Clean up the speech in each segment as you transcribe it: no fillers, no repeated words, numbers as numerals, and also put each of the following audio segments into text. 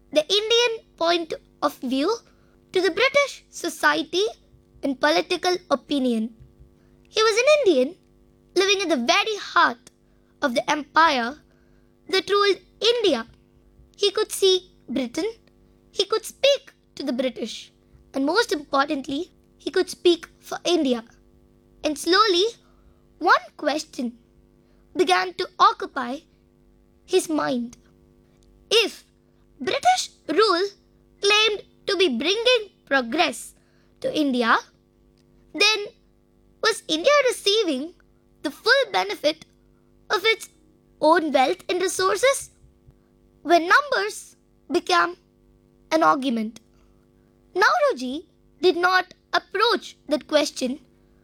the Indian point of view to the British society and political opinion. He was an Indian living in the very heart of the empire that ruled India. He could see Britain, he could speak to the British, and most importantly, he could speak for India. And slowly, one question began to occupy his mind. If British rule claimed to be bringing progress to India, then was India receiving the full benefit of its own wealth and resources? When numbers became an argument, Nauroji did not approach that question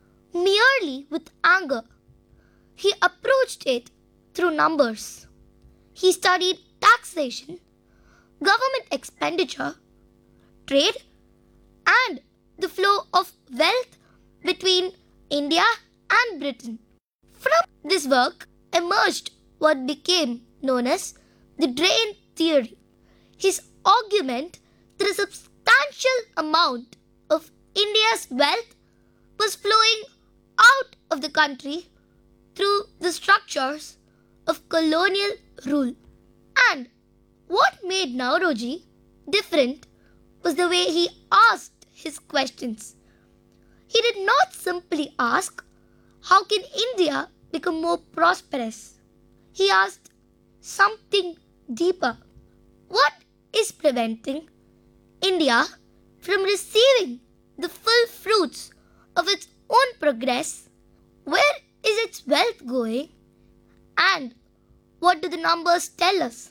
merely with anger. He approached it through numbers. He studied taxation, government expenditure, trade, and the flow of wealth between India and Britain. From this work emerged what became known as the drain theory. His argument that a substantial amount of India's wealth was flowing out of the country through the structures of colonial rule. And what made Nauroji different was the way he asked his questions. He did not simply ask, how can India become more prosperous? He asked something deeper. What is preventing India from receiving the full fruits of its own progress? Where is its wealth going? And what do the numbers tell us?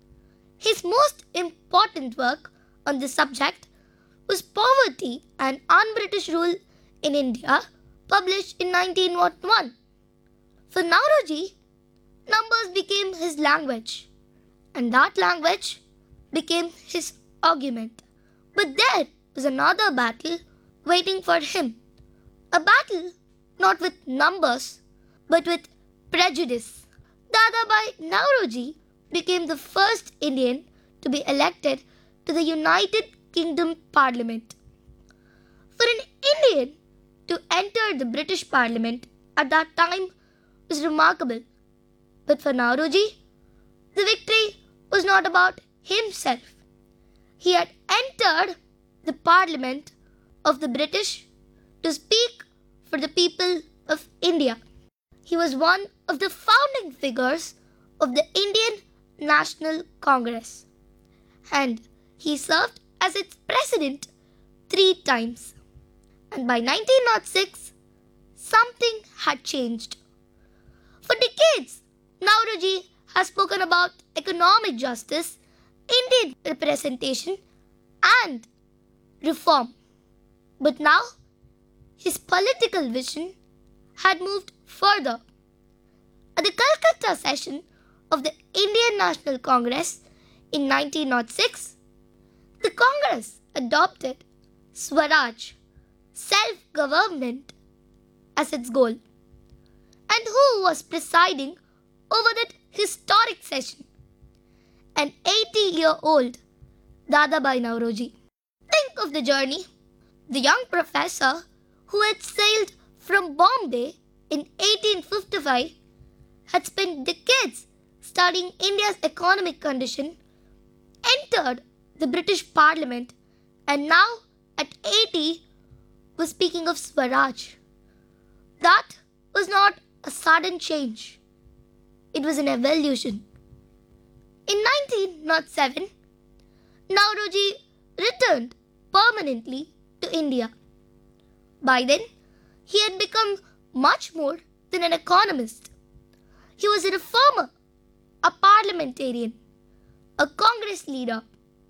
His most important work on this subject was Poverty and Un-British Rule in India, published in 1901. For Nauroji, numbers became his language, and that language became his argument. But there was another battle waiting for him. A battle not with numbers, but with prejudice. Dadabhai Nauroji became the first Indian to be elected to the United Kingdom Parliament. For an Indian to enter the British Parliament at that time was remarkable. But for Nauroji, the victory was not about himself. He had entered the Parliament of the British to speak for the people of India. He was one of the founding figures of the Indian National Congress, and he served as its president 3 times. And by 1906, something had changed. For decades, Nauroji has spoken about economic justice, Indian representation, and reform. But now, his political vision had moved further. At the Calcutta session of the Indian National Congress in 1906, the Congress adopted Swaraj, self-government, as its goal. And who was presiding over that historic session? An 80-year-old Dadabhai Nauroji. Think of the journey. The young professor who had sailed from Bombay in 1855 had spent decades studying India's economic condition, entered the British Parliament, and now at 80 was speaking of Swaraj. That was not a sudden change. It was an evolution. In 1907, Nauroji returned permanently to India. By then, he had become much more than an economist. He was a reformer, a parliamentarian, a Congress leader,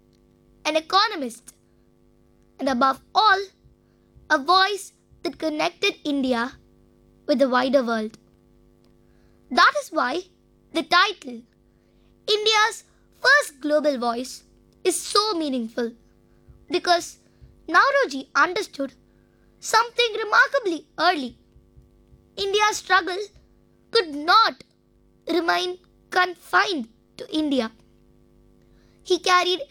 an economist, and above all, a voice that connected India with the wider world. That is why the title, India's First Global Voice, is so meaningful, because Nauroji understood something remarkably early. India's struggle could not remain confined to India. He carried